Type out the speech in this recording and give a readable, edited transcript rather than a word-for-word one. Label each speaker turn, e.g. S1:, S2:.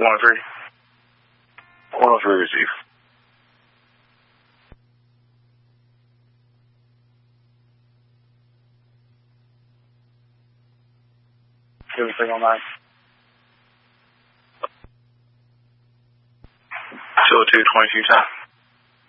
S1: 103.
S2: 103, receive.
S1: Give me signal 9.
S2: 202, 2210.